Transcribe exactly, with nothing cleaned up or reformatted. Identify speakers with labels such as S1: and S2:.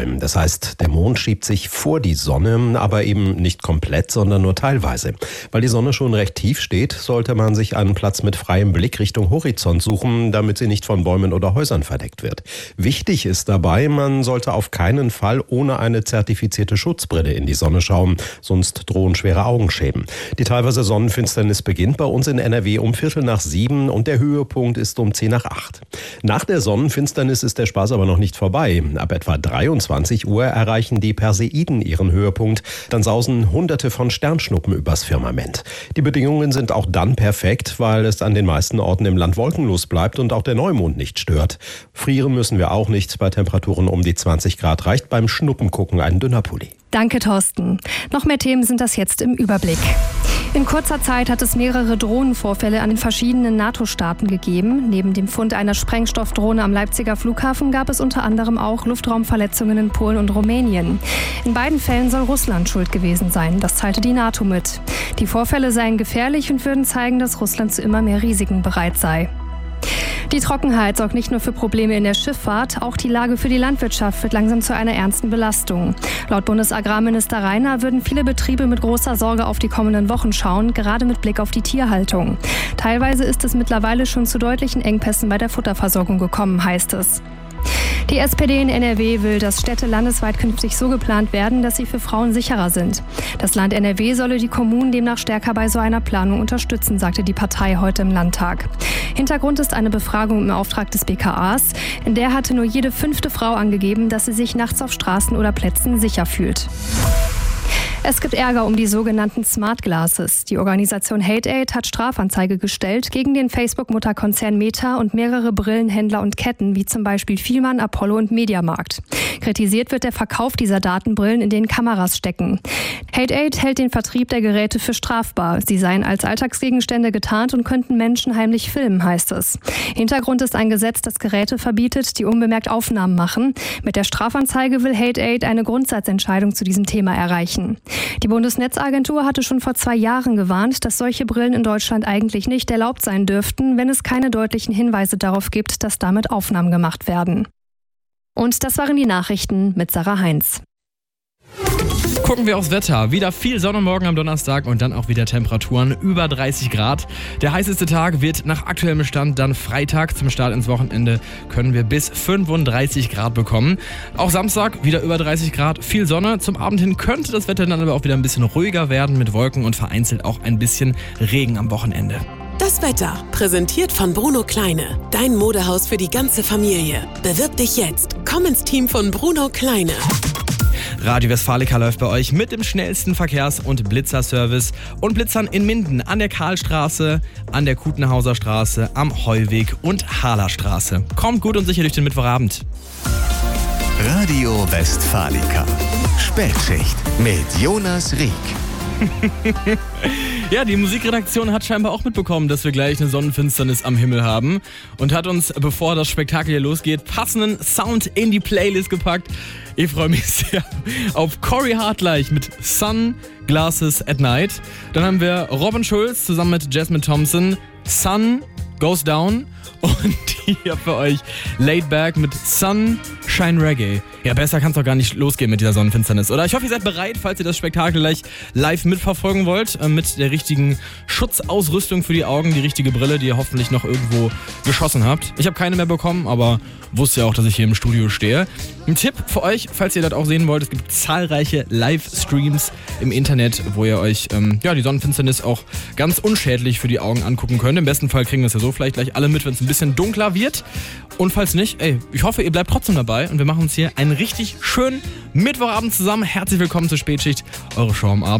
S1: Bäumen. Das heißt, der Mond schiebt sich vor die Sonne, aber eben nicht komplett, sondern nur teilweise. Weil die Sonne schon recht tief steht, sollte man sich einen Platz mit freiem Blick Richtung Horizont suchen, damit sie nicht von Bäumen oder Häusern verdeckt wird. Wichtig ist dabei, man sollte auf keinen Fall ohne eine zertifizierte Schutzbrille in die Sonne schauen, sonst drohen schwere Augenschäden. Die teilweise Sonnenfinsternis beginnt bei uns in N R W um Viertel nach sieben und der Höhepunkt ist um zehn nach acht. Nach der Sonnenfinsternis ist der Spaß aber noch nicht vorbei. Ab etwa dreiundzwanzig Uhr erreichen die Perseiden ihren Höhepunkt. Dann sausen Hunderte von Sternschnuppen übers Firmament. Die Bedingungen sind auch dann perfekt, weil es an den meisten Orten im Land wolkenlos bleibt und auch der Neumond nicht stört. Frieren müssen wir auch nicht. Bei Temperaturen um die zwanzig Grad reicht beim Schnuppengucken ein dünner Pulli.
S2: Danke, Thorsten. Noch mehr Themen sind das jetzt im Überblick. In kurzer Zeit hat es mehrere Drohnenvorfälle an den verschiedenen NATO-Staaten gegeben. Neben dem Fund einer Sprengstoffdrohne am Leipziger Flughafen gab es unter anderem auch Luftraumverletzungen in Polen und Rumänien. In beiden Fällen soll Russland schuld gewesen sein. Das teilte die NATO mit. Die Vorfälle seien gefährlich und würden zeigen, dass Russland zu immer mehr Risiken bereit sei. Die Trockenheit sorgt nicht nur für Probleme in der Schifffahrt, auch die Lage für die Landwirtschaft wird langsam zu einer ernsten Belastung. Laut Bundesagrarminister Rainer würden viele Betriebe mit großer Sorge auf die kommenden Wochen schauen, gerade mit Blick auf die Tierhaltung. Teilweise ist es mittlerweile schon zu deutlichen Engpässen bei der Futterversorgung gekommen, heißt es. Die S P D in N R W will, dass Städte landesweit künftig so geplant werden, dass sie für Frauen sicherer sind. Das Land N R W solle die Kommunen demnach stärker bei so einer Planung unterstützen, sagte die Partei heute im Landtag. Hintergrund ist eine Befragung im Auftrag des B K As. In der hatte nur jede fünfte Frau angegeben, dass sie sich nachts auf Straßen oder Plätzen sicher fühlt. Es gibt Ärger um die sogenannten Smart Glasses. Die Organisation HateAid hat Strafanzeige gestellt gegen den Facebook-Mutterkonzern Meta und mehrere Brillenhändler und Ketten, wie zum Beispiel Fielmann, Apollo und Mediamarkt. Kritisiert wird der Verkauf dieser Datenbrillen, in denen Kameras stecken. HateAid hält den Vertrieb der Geräte für strafbar. Sie seien als Alltagsgegenstände getarnt und könnten Menschen heimlich filmen, heißt es. Hintergrund ist ein Gesetz, das Geräte verbietet, die unbemerkt Aufnahmen machen. Mit der Strafanzeige will HateAid eine Grundsatzentscheidung zu diesem Thema erreichen. Die Bundesnetzagentur hatte schon vor zwei Jahren gewarnt, dass solche Brillen in Deutschland eigentlich nicht erlaubt sein dürften, wenn es keine deutlichen Hinweise darauf gibt, dass damit Aufnahmen gemacht werden. Und das waren die Nachrichten mit Sarah Heinz.
S3: Gucken wir aufs Wetter. Wieder viel Sonne morgen am Donnerstag und dann auch wieder Temperaturen über dreißig Grad. Der heißeste Tag wird nach aktuellem Stand dann Freitag. Zum Start ins Wochenende können wir bis fünfunddreißig Grad bekommen. Auch Samstag wieder über dreißig Grad, viel Sonne. Zum Abend hin könnte das Wetter dann aber auch wieder ein bisschen ruhiger werden mit Wolken und vereinzelt auch ein bisschen Regen am Wochenende.
S4: Das Wetter, präsentiert von Bruno Kleine. Dein Modehaus für die ganze Familie. Bewirb dich jetzt. Komm ins Team von Bruno Kleine.
S3: Radio Westfalica läuft bei euch mit dem schnellsten Verkehrs- und Blitzerservice und Blitzern in Minden, an der Karlstraße, an der Kutenhauser Straße, am Heuweg und Harlerstraße. Kommt gut und sicher durch den Mittwochabend.
S5: Radio Westfalica. Spätschicht mit Jonas Rieck.
S3: Ja, die Musikredaktion hat scheinbar auch mitbekommen, dass wir gleich eine Sonnenfinsternis am Himmel haben und hat uns, bevor das Spektakel hier losgeht, passenden Sound in die Playlist gepackt. Ich freue mich sehr auf Cory Hartleich mit Sunglasses at Night. Dann haben wir Robin Schulz zusammen mit Jasmine Thompson, Sun Goes Down. Und hier für euch Laid Back mit Sunshine Reggae. Ja, besser kann es doch gar nicht losgehen mit dieser Sonnenfinsternis, oder? Ich hoffe, ihr seid bereit, falls ihr das Spektakel gleich live mitverfolgen wollt. Äh, mit der richtigen Schutzausrüstung für die Augen, die richtige Brille, die ihr hoffentlich noch irgendwo geschossen habt. Ich habe keine mehr bekommen, aber wusste ja auch, dass ich hier im Studio stehe. Ein Tipp für euch, falls ihr das auch sehen wollt, es gibt zahlreiche Livestreams im Internet, wo ihr euch ähm, ja, die Sonnenfinsternis auch ganz unschädlich für die Augen angucken könnt. Im besten Fall kriegen wir es ja so vielleicht gleich alle mit, wenn es ein bisschen dunkler wird. Und falls nicht, ey, ich hoffe, ihr bleibt trotzdem dabei und wir machen uns hier einen richtig schönen Mittwochabend zusammen. Herzlich willkommen zur Spätschicht, eure Show am Abend.